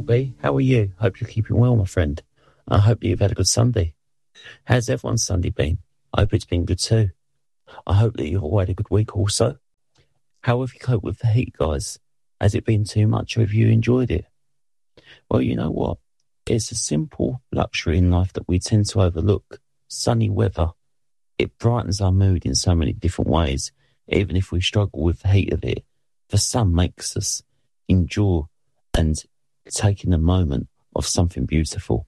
B. How are you? Hope you're keeping well, my friend. I hope that you've had a good Sunday. How's everyone's Sunday been? I hope it's been good too. I hope that you've all had a good week also. How have you coped with the heat, guys? Has it been too much, or have you enjoyed it? Well, you know what? It's a simple luxury in life that we tend to overlook. Sunny weather. It brightens our mood in so many different ways, even if we struggle with the heat of it. The sun makes us enjoy and take in the moment of something beautiful.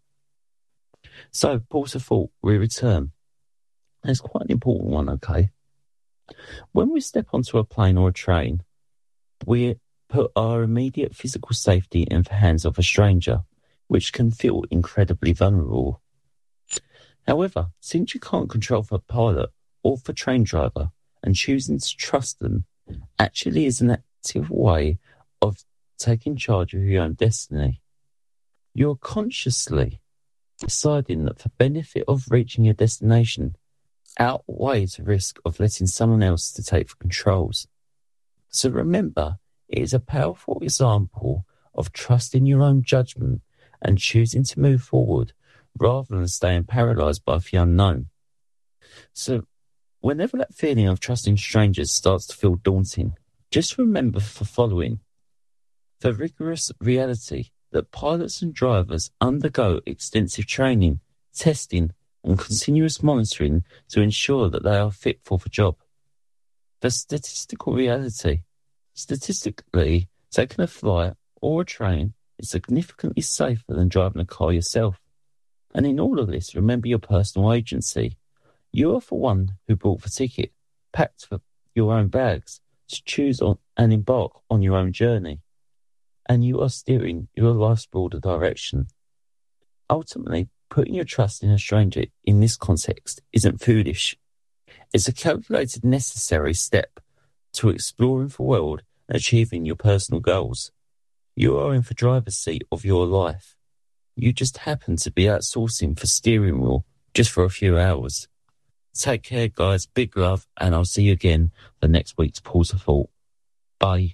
So, pause of thought, we return. And it's quite an important one, okay? When we step onto a plane or a train, we put our immediate physical safety in the hands of a stranger, which can feel incredibly vulnerable. However, since you can't control the pilot or the train driver, and choosing to trust them actually is an active way of taking charge of your own destiny. You're consciously deciding that the benefit of reaching your destination outweighs the risk of letting someone else to take the controls. So remember, it is a powerful example of trusting your own judgment and choosing to move forward rather than staying paralysed by the unknown. So whenever that feeling of trusting strangers starts to feel daunting, just remember the following. The rigorous reality that pilots and drivers undergo extensive training, testing, and continuous monitoring to ensure that they are fit for the job. The statistical reality. Statistically, taking a flight or a train is significantly safer than driving a car yourself. And in all of this, remember your personal agency. You are the one who bought the ticket, packed for your own bags, to choose on and embark on your own journey. And you are steering your life's broader direction. Ultimately, putting your trust in a stranger in this context isn't foolish. It's a calculated necessary step to exploring the world and achieving your personal goals. You are in the driver's seat of your life. You just happen to be outsourcing the steering wheel just for a few hours. Take care, guys. Big love, and I'll see you again for next week's Pause of Thought. Bye.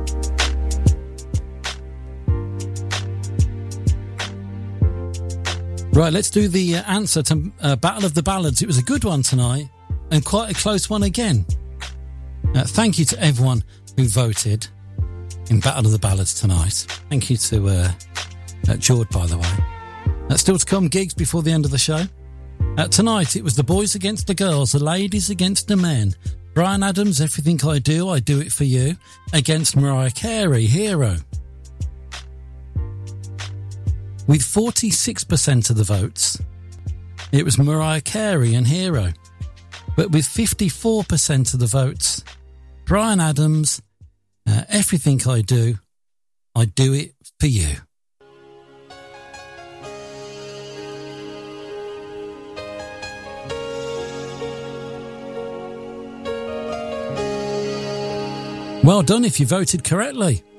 Right, let's do the answer to Battle of the Ballads. It was a good one tonight and quite a close one again. Thank you to everyone who voted in Battle of the Ballads tonight. Thank you to George, by the way. Still to come, gigs before the end of the show. Tonight, it was the boys against the girls, the ladies against the men. Bryan Adams, Everything I Do It For You, against Mariah Carey, Hero. With 46% of the votes, it was Mariah Carey and Hero. But with 54% of the votes, Bryan Adams, Everything I Do It For You. Well done if you voted correctly.